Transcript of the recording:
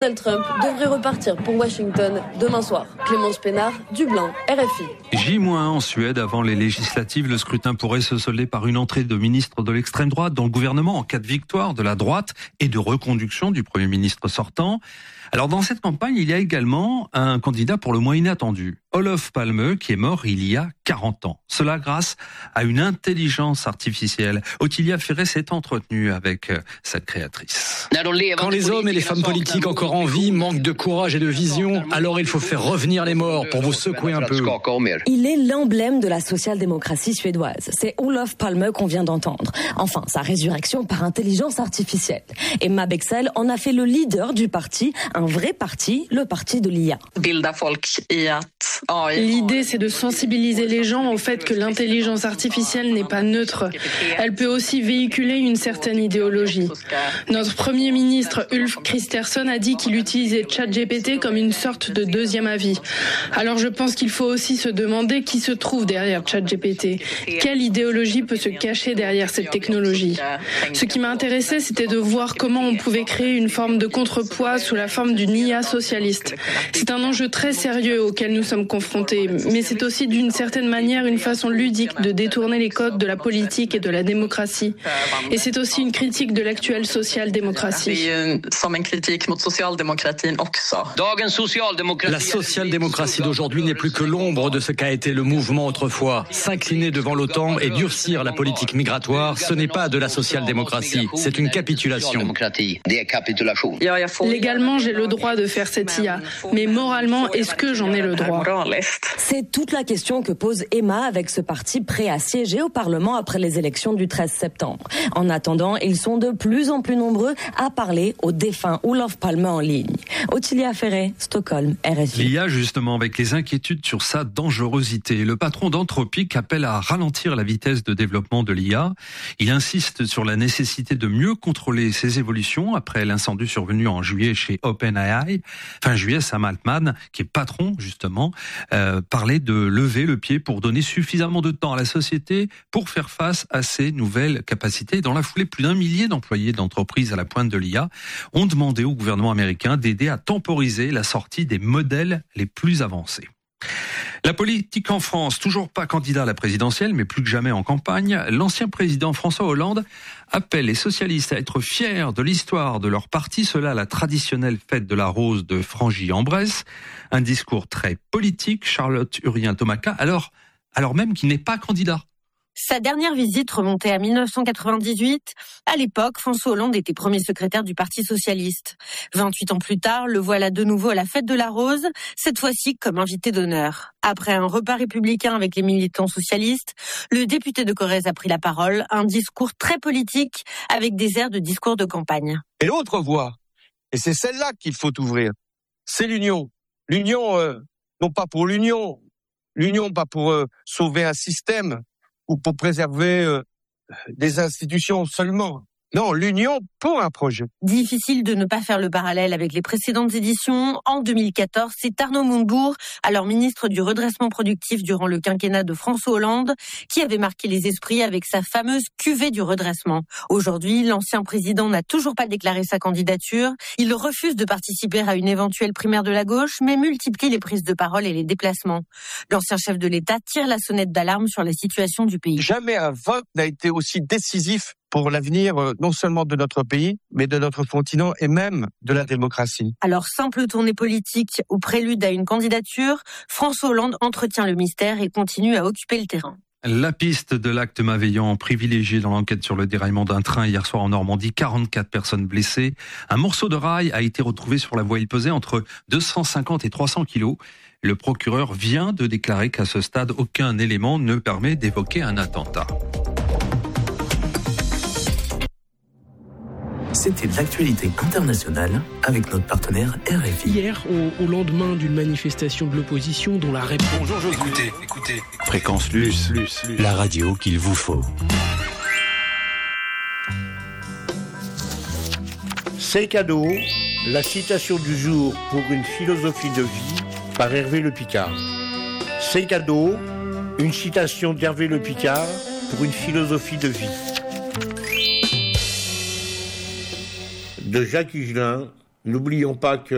Donald Trump devrait repartir pour Washington demain soir. Clémence Pénard, Dublin, RFI. J- en Suède, avant les législatives, le scrutin pourrait se solder par une entrée de ministre de l'extrême droite dans le gouvernement en cas de victoire de la droite et de reconduction du Premier ministre sortant. Alors dans cette campagne, il y a également un candidat pour le moins inattendu, Olof Palme, qui est mort il y a 40 ans. Cela grâce à une intelligence artificielle. Ottilia Ferret s'est entretenue avec sa créatrice. Quand les hommes et les femmes politiques encore en vie manquent de courage et de vision, alors il faut faire revenir les morts pour vous secouer un peu. Il est l'emblème de la social-démocratie suédoise. C'est Olof Palme qu'on vient d'entendre. Enfin, sa résurrection par intelligence artificielle. Emma Bexell en a fait le leader du parti, un vrai parti, le parti de l'IA. L'idée, c'est de sensibiliser les gens au fait que l'intelligence artificielle n'est pas neutre. Elle peut aussi véhiculer une certaine idéologie. Notre Premier ministre Ulf Kristersson a dit qu'il utilisait ChatGPT comme une sorte de deuxième avis. Alors je pense qu'il faut aussi se demander qui se trouve derrière ChatGPT. Quelle idéologie peut se cacher derrière cette technologie ? Ce qui m'a intéressé, c'était de voir comment on pouvait créer une forme de contrepoids sous la forme d'une IA socialiste. C'est un enjeu très sérieux auquel nous sommes confrontés, mais c'est aussi d'une certaine manière une façon ludique de détourner les codes de la politique et de la démocratie. Et c'est aussi une critique de l'actuelle social-démocratie. La social-démocratie d'aujourd'hui n'est plus que l'ombre de ce qu'a été le mouvement autrefois. S'incliner devant l'OTAN et durcir la politique migratoire, ce n'est pas de la social-démocratie, c'est une capitulation. Légalement, j'ai le droit de faire cette IA, mais moralement, est-ce que j'en ai le droit ? C'est toute la question que pose Emma avec ce parti prêt à siéger au Parlement après les élections du 13 septembre. En attendant, ils sont de plus en plus nombreux à parler au défunt Olof Palme en ligne. Ottilia Ferret, Stockholm, RFI. L'IA, justement, avec les inquiétudes sur sa dangerosité. Le patron d'Anthropic appelle à ralentir la vitesse de développement de l'IA. Il insiste sur la nécessité de mieux contrôler ses évolutions après l'incendie survenu en juillet chez OpenAI. Fin juillet, Sam Altman, qui est patron, justement, parlait de lever le pied pour donner suffisamment de temps à la société pour faire face à ces nouvelles capacités. Dans la foulée, plus d'1 millier d'employés d'entreprises à la pointe de l'IA ont demandé au gouvernement américain d'aider à temporiser la sortie des modèles les plus avancés. La politique en France, toujours pas candidat à la présidentielle, mais plus que jamais en campagne. L'ancien président François Hollande appelle les socialistes à être fiers de l'histoire de leur parti, cela à la traditionnelle fête de la Rose de Frangy-en-Bresse. Un discours très politique, Charlotte Urien-Tomaca, alors même qu'il n'est pas candidat. Sa dernière visite remontait à 1998. À l'époque, François Hollande était premier secrétaire du Parti socialiste. 28 ans plus tard, le voilà de nouveau à la fête de la Rose, cette fois-ci comme invité d'honneur. Après un repas républicain avec les militants socialistes, le député de Corrèze a pris la parole, un discours très politique avec des airs de discours de campagne. Et l'autre voie, et c'est celle-là qu'il faut ouvrir, c'est l'union. L'union, non pas pour l'union pas pour sauver un système, ou pour préserver des institutions seulement. Non, l'union pour un projet. Difficile de ne pas faire le parallèle avec les précédentes éditions. En 2014, c'est Arnaud Montebourg, alors ministre du redressement productif durant le quinquennat de François Hollande, qui avait marqué les esprits avec sa fameuse cuvée du redressement. Aujourd'hui, l'ancien président n'a toujours pas déclaré sa candidature. Il refuse de participer à une éventuelle primaire de la gauche, mais multiplie les prises de parole et les déplacements. L'ancien chef de l'État tire la sonnette d'alarme sur la situation du pays. Jamais un vote n'a été aussi décisif pour l'avenir non seulement de notre pays, mais de notre continent et même de la démocratie. Alors, simple tournée politique ou prélude à une candidature, François Hollande entretient le mystère et continue à occuper le terrain. La piste de l'acte malveillant privilégié dans l'enquête sur le déraillement d'un train hier soir en Normandie, 44 personnes blessées. Un morceau de rail a été retrouvé sur la voie. Il pesait entre 250 et 300 kilos. Le procureur vient de déclarer qu'à ce stade, aucun élément ne permet d'évoquer un attentat. C'était l'actualité internationale avec notre partenaire RFI. Hier, au lendemain d'une manifestation de l'opposition dont la réponse... Bonjour, écoutez. Fréquence Plus, la radio qu'il vous faut. C'est cadeau, la citation du jour pour une philosophie de vie par Hervé Le Picard. C'est cadeau, une citation d'Hervé Le Picard pour une philosophie de vie. De Jacques Higelin, n'oublions pas que